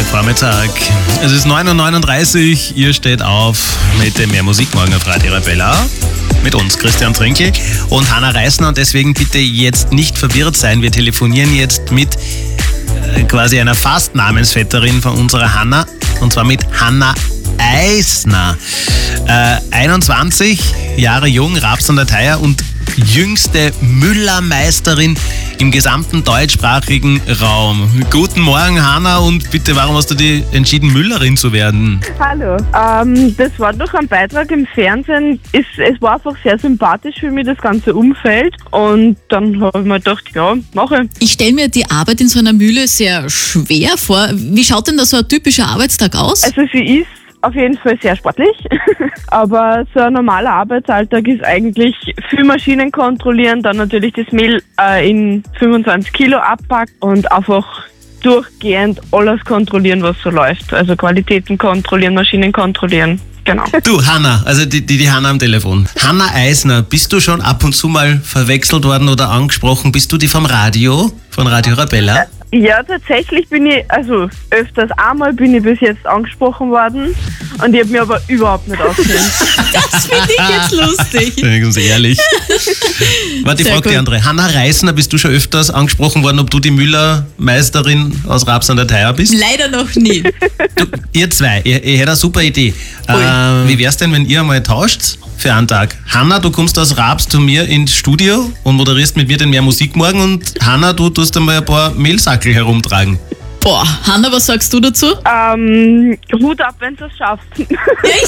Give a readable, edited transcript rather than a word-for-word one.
Vormittag. Es ist 9:39 Uhr, ihr steht auf mit dem Mehr Musik morgen auf Radio Arabella. Mit uns, Christian Trinkel und Hanna Reisner. Und deswegen bitte jetzt nicht verwirrt sein. Wir telefonieren jetzt mit quasi einer fast Namensvetterin von unserer Hanna. Und zwar mit Hanna Eisner. 21 Jahre jung, Raps an der Theier und jüngste Müllermeisterin im gesamten deutschsprachigen Raum. Guten Morgen, Hanna, und bitte, warum hast du dich entschieden, Müllerin zu werden? Hallo. Das war durch einen Beitrag im Fernsehen. Es war einfach sehr sympathisch für mich, das ganze Umfeld. Und dann habe ich mir gedacht, ja, mache. Ich stelle mir die Arbeit in so einer Mühle sehr schwer vor. Wie schaut denn da so ein typischer Arbeitstag aus? Also sie ist auf jeden Fall sehr sportlich, aber so ein normaler Arbeitsalltag ist eigentlich viel Maschinen kontrollieren, dann natürlich das Mehl in 25 Kilo abpacken und einfach durchgehend alles kontrollieren, was so läuft. Also Qualitäten kontrollieren, Maschinen kontrollieren. Genau. Du, Hanna, also die Hanna am Telefon. Hanna Eisner, bist du schon ab und zu mal verwechselt worden oder angesprochen? Bist du die vom Radio, von Radio Arabella? Ja, tatsächlich bin ich, also öfters einmal bin ich bis jetzt angesprochen worden und ich habe mich aber überhaupt nicht auskennt. Das finde ich jetzt lustig. Ganz ehrlich. Warte, ich Sehr frage die gut. andere. Hanna Reisner, bist du schon öfters angesprochen worden, ob du die Müllermeisterin aus Raps an der Theier bist? Leider noch nie. Du, ihr zwei, ihr hättet eine super Idee. Wie wär's denn, wenn ihr einmal tauscht für einen Tag? Hanna, du kommst aus Raps zu mir ins Studio und moderierst mit mir den Mehr Musik morgen, und Hanna, du tust einmal ein paar Mehlsackel herumtragen. Boah, Hanna, was sagst du dazu? Hut ab, wenn du es schaffst. Ja, ich